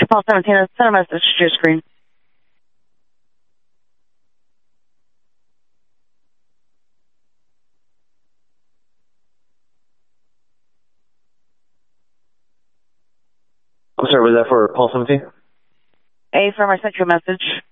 Paul 17, send a message to your screen. I'm sorry, was that for Paul 17? A firm, I sent you a message.